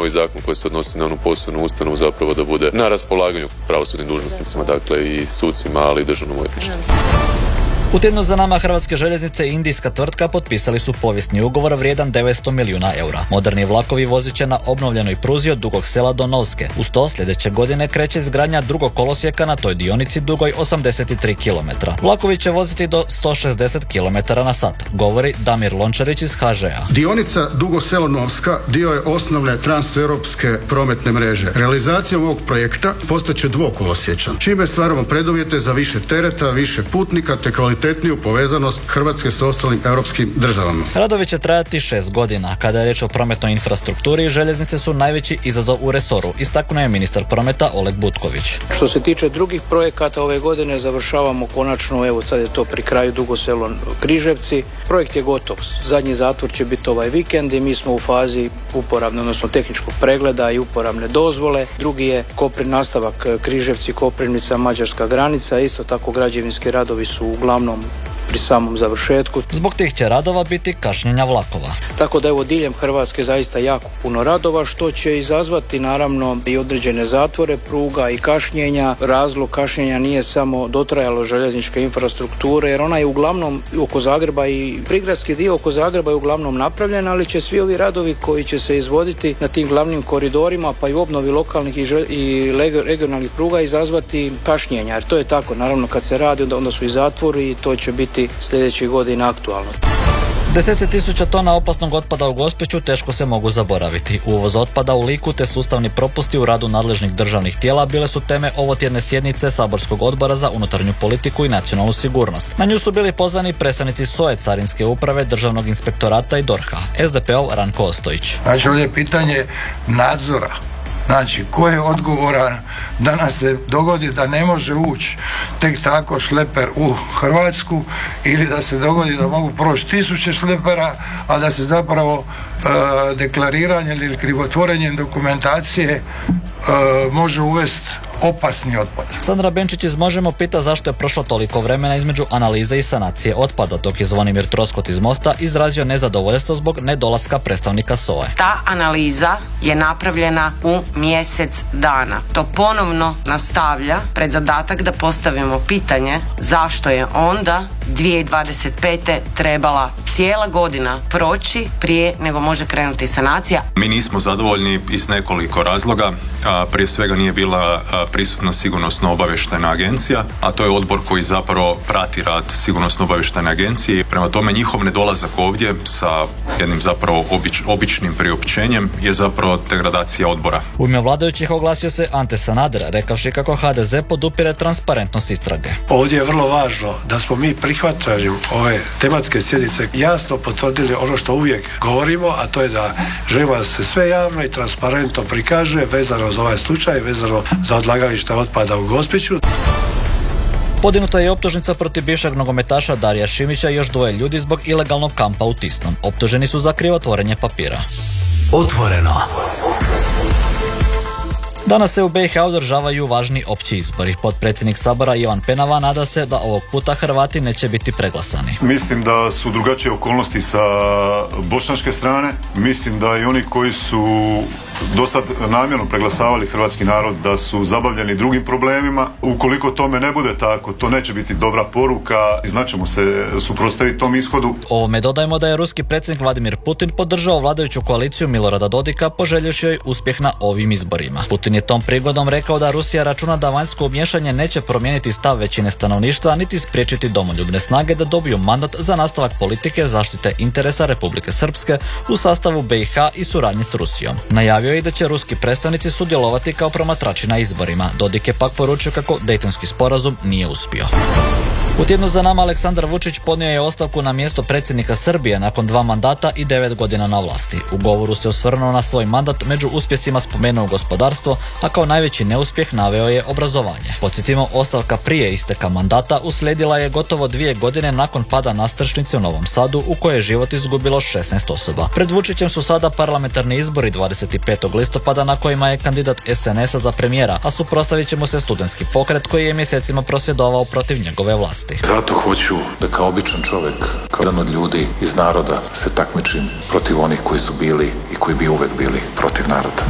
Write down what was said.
ovaj zakon koji se odnosi na onu posebnu ustanovu zapravo da bude na raspolaganju pravosudnim dužnosnicima, dakle i sucima, ali i državnom odvjetništvu. U tjednu za nama Hrvatske željeznice i indijska tvrtka potpisali su povijesni ugovor vrijedan 900 milijuna eura. Moderni vlakovi vozit će na obnovljenoj pruzi od Dugog Sela do Novske. Uz to sljedeće godine kreće izgradnja drugog kolosijeka na toj dionici dugoj 83 km. Vlakovi će voziti do 160 km na sat, govori Damir Lončarić iz HŽ-a. Dionica Dugo Selo-Novska dio je osnovne transeuropske prometne mreže. Realizacijom ovog projekta postaće dvokolosječan, čime stvaramo preduvjete za više tereta, više putnika te kvalitetniju povezanost Hrvatske s ostalim europskim državama. Radovi će trajati 6 godina. Kada je riječ o prometnoj infrastrukturi, željeznice su najveći izazov u resoru, istaknuo je ministar prometa Oleg Butković. Što se tiče drugih projekata, ove godine završavamo konačno, evo sad je to pri kraju Dugo Selo Križevci. Projekt je gotov. Zadnji zatvor će biti ovaj vikend i mi smo u fazi uporabne, odnosno tehničkog pregleda i uporabne dozvole. Drugi je nastavak Križevci, Koprivnica, mađarska granica. Isto tako građevinski radovi su uglavnom pri samom završetku. Zbog tih će radova biti kašnjenja vlakova. Tako da evo diljem Hrvatske zaista jako puno radova, što će izazvati naravno i određene zatvore pruga i kašnjenja. Razlog kašnjenja nije samo dotrajalo željezničke infrastrukture, jer ona je uglavnom oko Zagreba i prigradski dio oko Zagreba je uglavnom napravljen, ali će svi ovi radovi koji će se izvoditi na tim glavnim koridorima, pa i u obnovi lokalnih i regionalnih pruga izazvati kašnjenja, jer to je tako. Naravno kad se radi onda su i zatvori i to će biti sljedećih godina aktualno. Deseci tisuća tona opasnog otpada u Gospiću teško se mogu zaboraviti. Uvoz otpada u Liku te sustavni propusti u radu nadležnih državnih tijela bile su teme ovotjedne sjednice Saborskog odbora za unutarnju politiku i nacionalnu sigurnost. Na nju su bili pozvani predstavnici SOA-e, Carinske uprave, Državnog inspektorata i DORH-a. SDP-ov Ranko Ostojić. Znači ovdje je pitanje nadzora. Znači, ko je odgovoran da nam se dogodi da ne može ući tek tako šleper u Hrvatsku ili da se dogodi da mogu proći 1000 šlepera, a da se zapravo deklariranjem ili krivotvorenjem dokumentacije može uvesti opasni otpad. Sandra Benčić iz Možemo pita zašto je prošlo toliko vremena između analize i sanacije otpada, dok je Zvonimir Troskot iz Mosta izrazio nezadovoljstvo zbog nedolaska predstavnika SOA-e. Ta analiza je napravljena u mjesec dana. To ponovno nastavlja pred zadatak da postavimo pitanje zašto je onda 2025. trebala cijela godina proći prije nego može krenuti sanacija. Mi nismo zadovoljni iz nekoliko razloga. Prije svega nije bila prisutna sigurnosno-obavještajna agencija, a to je odbor koji zapravo prati rad sigurnosno-obavještajne agencije. Prema tome njihov nedolazak ovdje sa jednim zapravo običnim priopćenjem je zapravo degradacija odbora. U ime vladajućih oglasio se Ante Sanader, rekavši kako HDZ podupire transparentnost istrage. Ovdje je vrlo važno da smo mi prihvaćanjem ove tematske sjednice jasno potvrdili ono što uvijek govorimo, a to je da želimo da se sve javno i transparentno prikaže vezano za ovaj slučaj, vezano za odlagalište otpada u Gospiću. Podignuta je optužnica protiv bivšeg nogometaša Darija Šimića i još dvoje ljudi zbog ilegalnog kampa u Tisnom. Optuženi su za krivotvorenje papira. Otvoreno. Danas se u BiH održavaju važni opći izbori. Potpredsjednik Sabora Ivan Penava nada se da ovog puta Hrvati neće biti preglasani. Mislim da su drugačije okolnosti sa bošnjačke strane. Mislim da i oni koji su do sad namjerno preglasavali hrvatski narod da su zabavljeni drugim problemima. Ukoliko tome ne bude tako, to neće biti dobra poruka i znaćemo se suprotstaviti tom ishodu. Ovome dodajmo da je ruski predsjednik Vladimir Putin podržao vladajuću koaliciju Milorada Dodika poželjevši joj uspjeh na ovim izborima. Putin je tom prigodom rekao da Rusija računa da vanjsko umiješanje neće promijeniti stav većine stanovništva niti spriječiti domoljubne snage da dobiju mandat za nastavak politike zaštite interesa Republike Srpske u sastavu BiH i suradnji s Rusijom. Najavio je i da će ruski predstavnici sudjelovati kao promatrači na izborima. Dodik je pak poručio kako Dejtonski sporazum nije uspio. U tjednu za nama Aleksandar Vučić podnio je ostavku na mjesto predsjednika Srbije nakon 2 mandata i 9 godina na vlasti. U govoru se osvrnuo na svoj mandat, među uspjesima spomenuo gospodarstvo, a kao najveći neuspjeh naveo je obrazovanje. Podsjetimo, ostavka prije isteka mandata uslijedila je gotovo 2 godine nakon pada nastrešnice u Novom Sadu u kojoj je život izgubilo 16 osoba. Pred Vučićem su sada parlamentarni izbori 25. listopada na kojima je kandidat SNS-a za premijera, a suprotstavit će mu se studentski pokret koji je mjesecima prosvjedovao protiv njegove vlasti. Zato hoću da kao običan čovjek, kao jedan od ljudi iz naroda se takmičim protiv onih koji su bili i koji bi uvek bili protiv naroda.